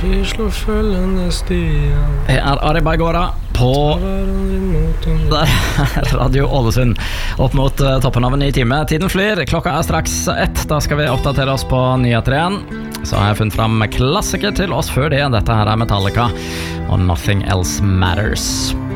Vi slår følgende stian. Det Ari Bergårda på Radio Ålesund. Opp mot toppen av en ny time. Tiden flyr, klokka straks 1. Da skal vi oppdatere oss på nyheter igjen. Så har jeg funnet fram klassiker til oss før det. Dette her Metallica og Nothing Else Matters.